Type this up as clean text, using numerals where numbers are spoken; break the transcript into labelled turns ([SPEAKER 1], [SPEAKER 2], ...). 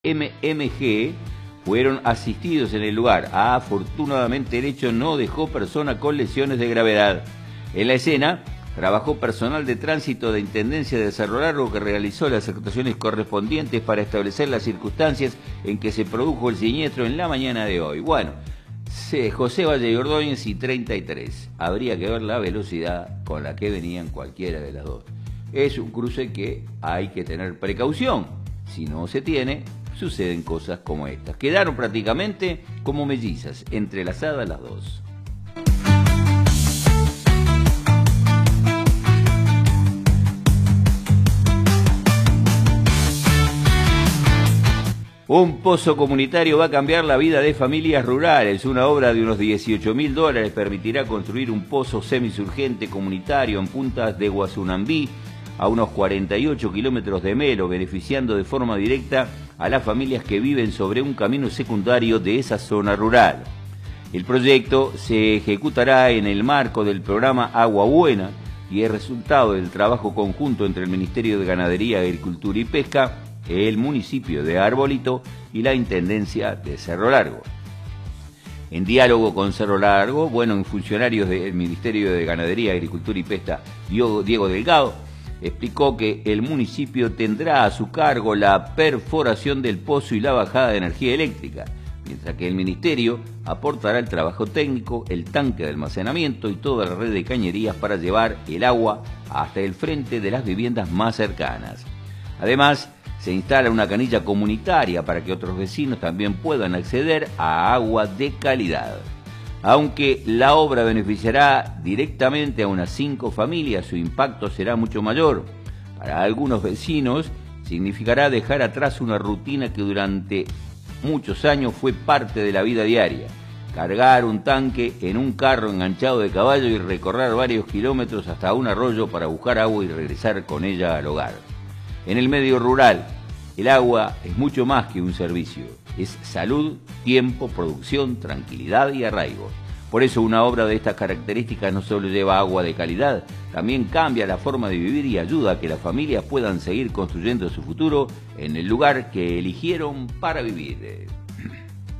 [SPEAKER 1] MMG fueron asistidos en el lugar. Afortunadamente el hecho no dejó persona con lesiones de gravedad. En la escena trabajó personal de tránsito de Intendencia de Cerro Largo que realizó las actuaciones correspondientes para establecer las circunstancias en que se produjo el siniestro en la mañana de hoy. Bueno, José Valle y Ordóñez y 33. Habría que ver la velocidad con la que venían cualquiera de las dos. Es un cruce que hay que tener precaución. Si no se tiene, suceden cosas como estas. Quedaron prácticamente como mellizas, entrelazadas las dos. Un pozo comunitario va a cambiar la vida de familias rurales. Una obra de unos $18.000 permitirá construir un pozo semisurgente comunitario en Puntas de Guazunambí, a unos 48 kilómetros de Melo, beneficiando de forma directa a las familias que viven sobre un camino secundario de esa zona rural. El proyecto se ejecutará en el marco del programa Agua Buena y es resultado del trabajo conjunto entre el Ministerio de Ganadería, Agricultura y Pesca, el municipio de Arbolito y la Intendencia de Cerro Largo. En diálogo con Cerro Largo, en funcionarios del Ministerio de Ganadería, Agricultura y Pesca, Diego Delgado, explicó que el municipio tendrá a su cargo la perforación del pozo y la bajada de energía eléctrica, mientras que el ministerio aportará el trabajo técnico, el tanque de almacenamiento y toda la red de cañerías para llevar el agua hasta el frente de las viviendas más cercanas. Además, se instala una canilla comunitaria para que otros vecinos también puedan acceder a agua de calidad. Aunque la obra beneficiará directamente a unas 5 familias, su impacto será mucho mayor. Para algunos vecinos significará dejar atrás una rutina que durante muchos años fue parte de la vida diaria. Cargar un tanque en un carro enganchado de caballo y recorrer varios kilómetros hasta un arroyo para buscar agua y regresar con ella al hogar. En el medio rural, el agua es mucho más que un servicio. Es salud, tiempo, producción, tranquilidad y arraigo. Por eso una obra de estas características no solo lleva agua de calidad, también cambia la forma de vivir y ayuda a que las familias puedan seguir construyendo su futuro en el lugar que eligieron para vivir.